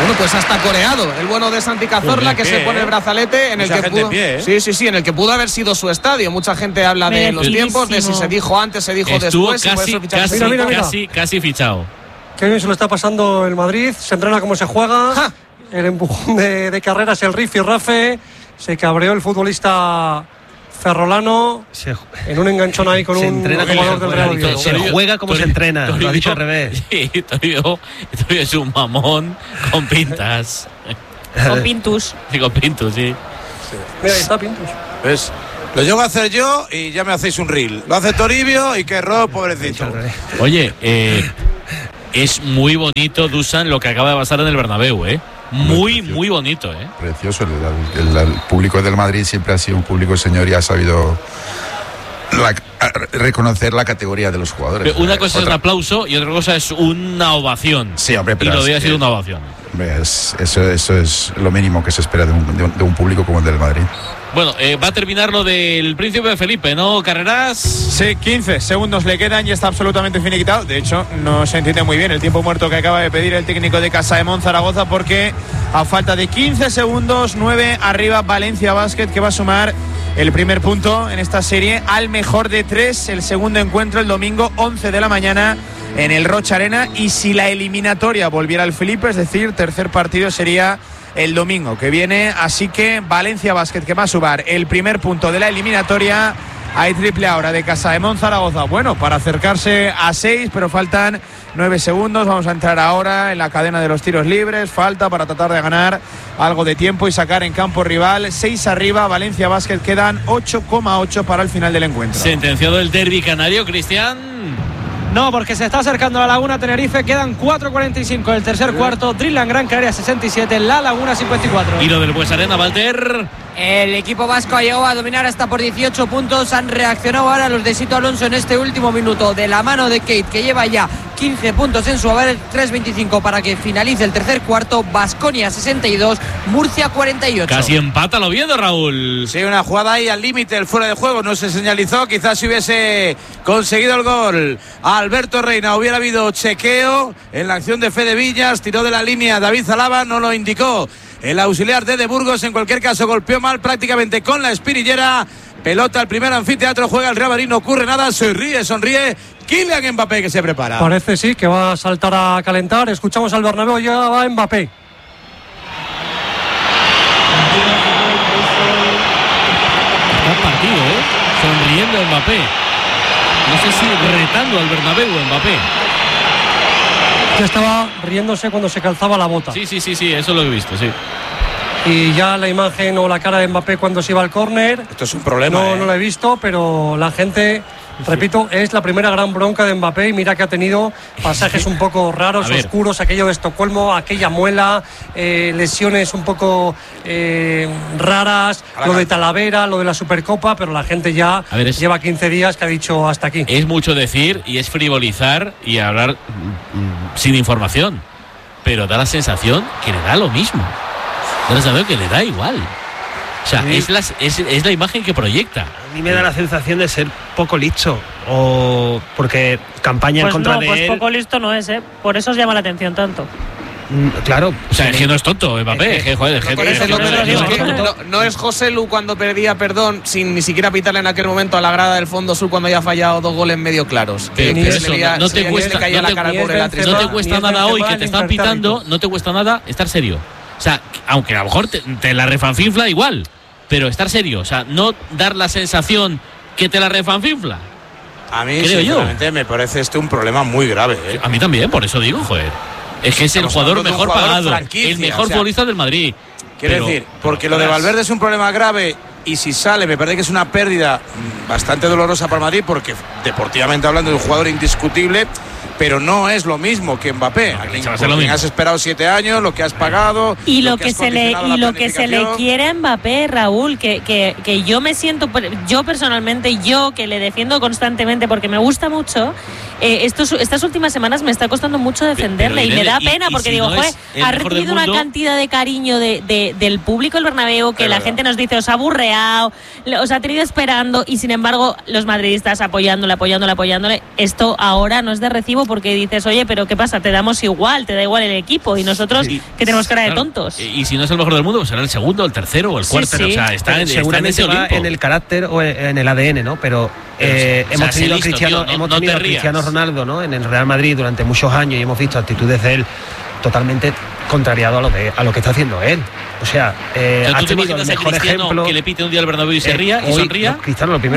Bueno, pues hasta coreado el bueno de Santi Cazorla, que se pone el brazalete en el que pudo, sí, en el que pudo haber sido su estadio. Mucha gente habla de los tiempos, de si se dijo antes, se dijo estuvo después. Casi fichado. Qué bien se lo está pasando el Madrid, se entrena como se juega. ¡Ja! El empujón de carreras, el rifirrafe, se cabreó el futbolista ferrolano en un enganchón ahí con un jugador del Real Madrid. Se juega como se entrena, lo ha dicho al revés. Sí, Torio es un mamón con pintas. Con Pintus. Sí, con Pintus, sí. Mira, ahí está Pintus. ¿Ves? Lo llego a hacer yo y ya me hacéis un reel. Lo hace Toribio y que error, pobrecito. Oye, es muy bonito, Dusan, lo que acaba de pasar en el Bernabéu, ¿eh? Muy bonito, ¿eh? Precioso. El público del Madrid siempre ha sido un público señor y ha sabido reconocer la categoría de los jugadores. Pero una cosa es un aplauso y otra cosa es una ovación. Sí, hombre, pero y lo de ha sido una ovación. Eso es lo mínimo que se espera de un público como el del Madrid. Bueno, va a terminar lo del Príncipe Felipe, ¿no, Carreras? Sí, 15 segundos le quedan y está absolutamente finiquitado. De hecho, no se entiende muy bien el tiempo muerto que acaba de pedir el técnico de Casademonte Zaragoza, porque a falta de 15 segundos, 9 arriba Valencia Basket, que va a sumar el primer punto en esta serie al mejor de 3. El segundo encuentro el domingo 11 de la mañana en el Rocha Arena, y si la eliminatoria volviera al Felipe, es decir, tercer partido sería el domingo que viene. Así que Valencia Basket, que va a sumar el primer punto de la eliminatoria. Hay triple ahora de Casademonte Zaragoza, bueno, para acercarse a 6, pero faltan 9 segundos. Vamos a entrar ahora en la cadena de los tiros libres. Falta para tratar de ganar algo de tiempo y sacar en campo rival. 6 arriba Valencia Basket, quedan 8,8 para el final del encuentro. Sentenciado el derbi canario, Cristian. No, porque se está acercando la Laguna Tenerife. Quedan 4:45 del tercer cuarto. Dreamland Gran Canaria 67, La Laguna 54. Y lo del Buesarena, Walter. El equipo vasco ha llegado a dominar hasta por 18 puntos. Han reaccionado ahora los de Sito Alonso en este último minuto, de la mano de Kate, que lleva ya 15 puntos en su haber. 3:25 para que finalice el tercer cuarto. Baskonia 62, Murcia 48. Casi empata lo viendo, Raúl. Sí, una jugada ahí al límite, el fuera de juego no se señalizó. Quizás si hubiese conseguido el gol Alberto Reina hubiera habido chequeo en la acción de Fede Villas. Tiró de la línea David Zalaba, no lo indicó el auxiliar de Burgos. En cualquier caso golpeó mal prácticamente con la espinillera. Pelota al primer anfiteatro, juega el Real Madrid, no ocurre nada, sonríe Kylian Mbappé, que se prepara. Parece sí que va a saltar a calentar. Escuchamos al Bernabéu, ya va Mbappé. Está partido, sonriendo Mbappé. No sé si retando al Bernabéu Mbappé. Ya estaba riéndose cuando se calzaba la bota. Sí, eso lo he visto, sí. Y ya la imagen o la cara de Mbappé cuando se iba al córner. Esto es un problema. No lo he visto, pero la gente, repito, es la primera gran bronca de Mbappé. Y mira que ha tenido pasajes un poco raros, oscuros, aquello de Estocolmo, aquella muela, lesiones un poco raras, lo de Talavera, lo de la Supercopa, pero la gente ya lleva 15 días que ha dicho hasta aquí. Es mucho decir y es frivolizar y hablar sin información, pero da la sensación que le da lo mismo. Da la sensación que le da igual. O sea, es la imagen que proyecta. A mí me da la sensación de ser poco listo, o porque campaña en contra de él. Pues poco listo no es, por eso os llama la atención tanto. Claro, o sea, es que no es tonto Mbappé, no es José Lu cuando pedía perdón sin ni siquiera pitarle en aquel momento a la grada del Fondo Sur cuando había fallado 2 goles medio claros. No te cuesta nada hoy que te están pitando, no te cuesta nada estar serio. O sea, aunque a lo mejor te la refanfinfla igual, pero estar serio, o sea, no dar la sensación que te la refanfinfla. A mí, sinceramente, me parece un problema muy grave. A mí también, por eso digo, joder. Es que es el jugador mejor pagado, el mejor futbolista del Madrid. Quiero decir, porque lo de Valverde es un problema grave y si sale, me parece que es una pérdida bastante dolorosa para el Madrid, porque deportivamente hablando de un jugador indiscutible, pero no es lo mismo que Mbappé. Aquí has esperado 7 años, lo que has pagado y lo que se le quiere a Mbappé, Raúl, que yo me siento, yo personalmente, yo que le defiendo constantemente porque me gusta mucho, estas últimas semanas me está costando mucho defenderle y me da pena porque digo, joder, ha recibido una cantidad de cariño del público del Bernabéu que la gente nos dice, os ha aburreado, os ha tenido esperando y sin embargo los madridistas apoyándole. Esto ahora no es de recibo porque dices, oye, pero ¿qué pasa? Te damos igual, te da igual el equipo y nosotros que tenemos cara de tontos. Y si no es el mejor del mundo, pues será el segundo, el tercero o el cuarto. O sea, está en ese Olimpo. En el carácter o en el ADN, ¿no? Pero hemos tenido a Cristiano Ronaldo, ¿no? En el Real Madrid durante muchos años y hemos visto actitudes de él totalmente contrariado a lo que está haciendo él. O sea, ha tenido el mejor ejemplo que le pite un día al Bernabéu y se ría y sonría. Cristiano, lo primero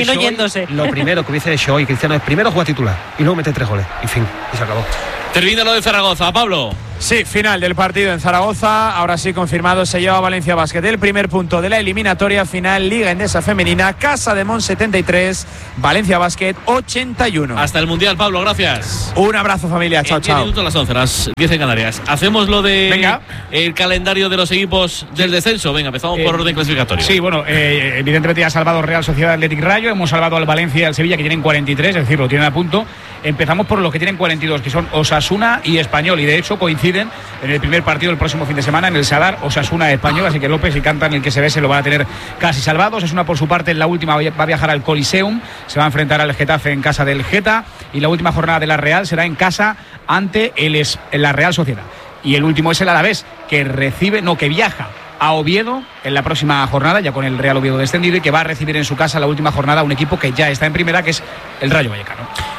que hubiese hecho hoy Cristiano es primero jugar titular y luego mete 3 goles y fin, y se acabó. Termina lo de Zaragoza, Pablo. Sí, final del partido en Zaragoza. Ahora sí confirmado, se lleva Valencia Basket el primer punto de la eliminatoria final Liga Endesa Femenina. Casa de Mon 73, Valencia Basket 81. Hasta el Mundial, Pablo, gracias. Un abrazo, familia. Chao, chao. 10 minutos a las 11, las 10 en Canarias. Hacemos lo de el calendario de los equipos del descenso. Venga, empezamos por orden clasificatorio. Sí, bueno, evidentemente ya ha salvado Real Sociedad, Athletic Rayo. Hemos salvado al Valencia y al Sevilla, que tienen 43, es decir, lo tienen a punto. Empezamos por los que tienen 42, que son Osasuna y Español, y de hecho coinciden en el primer partido del próximo fin de semana en el Sadar, Osasuna Español, así que López y Cantan, el que se ve, se lo van a tener casi salvados. Osasuna, por su parte, en la última va a viajar al Coliseum, se va a enfrentar al Getafe en casa del Geta, y la última jornada de la Real será en casa ante la Real Sociedad. Y el último es el Alavés, que viaja a Oviedo en la próxima jornada, ya con el Real Oviedo descendido, y que va a recibir en su casa la última jornada a un equipo que ya está en primera, que es el Rayo Vallecano.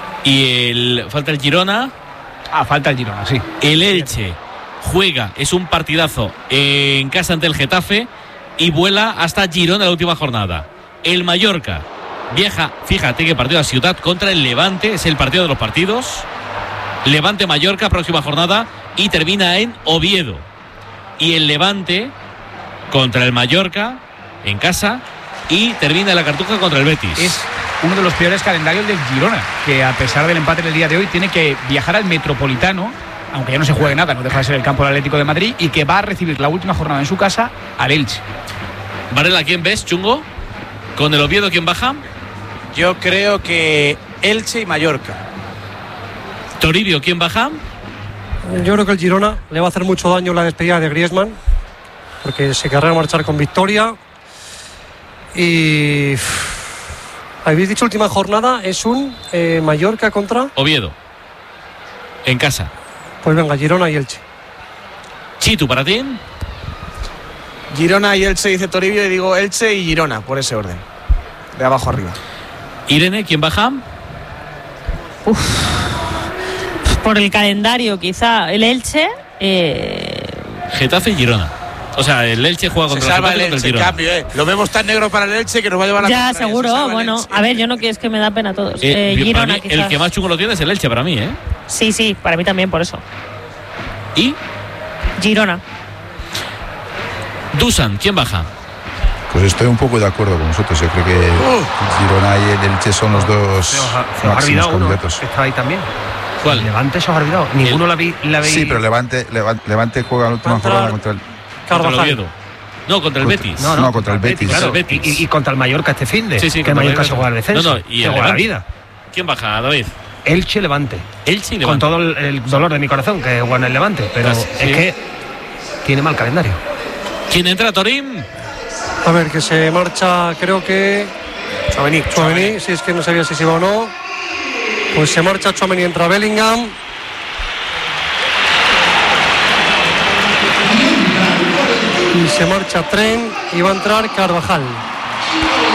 Y falta el Girona. Falta el Girona, sí. El Elche juega, es un partidazo en casa ante el Getafe y vuela hasta Girona la última jornada. El Mallorca viaja, fíjate que partido a Ciudad contra el Levante, es el partido de los partidos. Levante-Mallorca, próxima jornada, y termina en Oviedo. Y el Levante contra el Mallorca en casa y termina en la Cartuja contra el Betis. Es uno de los peores calendarios del Girona, que a pesar del empate en el día de hoy tiene que viajar al Metropolitano, aunque ya no se juegue nada, no deja de ser el campo del Atlético de Madrid, y que va a recibir la última jornada en su casa al Elche. Varela, ¿quién ves, Chungo? ¿Con el Oviedo quién baja? Yo creo que Elche y Mallorca. Toribio, ¿quién baja? Yo creo que el Girona le va a hacer mucho daño la despedida de Griezmann, porque se querrá marchar con victoria. Y habéis dicho última jornada, es un Mallorca contra Oviedo en casa. Pues venga, Girona y Elche. Chitu, ¿para ti? Girona y Elche, dice Toribio, y digo Elche y Girona, por ese orden, de abajo arriba. Irene, ¿quién baja? Por el calendario, quizá el Elche. Getafe y Girona. O sea, el Elche juega contra el Getafe y contra el Girona. Cambio, Lo vemos tan negro para el Elche que nos va a llevar a la ya, seguro. Bueno, a ver, yo no quiero, es que me da pena a todos. Girona, mí, el que más chungo lo tiene es el Elche para mí, ¿eh? Sí, para mí también, por eso. ¿Y? Girona. Dusan, ¿quién baja? Pues estoy un poco de acuerdo con vosotros. Yo creo que Girona y el Elche son los dos máximos candidatos. Está ahí también. ¿Cuál? Levante se os ha olvidado. Ninguno la veis. Sí, pero Levante juega la última jornada contra el Oviedo. No, contra el Betis. No, contra el Betis. Claro, Betis. Y contra el Mallorca este finde. Sí, que el Mallorca se juega el descenso. Y se juega la vida. ¿Quién baja, David? Elche, Levante. Elche y Levante. Con todo el dolor de mi corazón que juega en el Levante. Pero es que tiene mal calendario. ¿Quién entra, Torín? A ver, que se marcha, creo que Tchouaméni, si es que no sabía si se iba o no. Pues se marcha Tchouaméni, entra Bellingham. Y se marcha Trent y va a entrar Carvajal.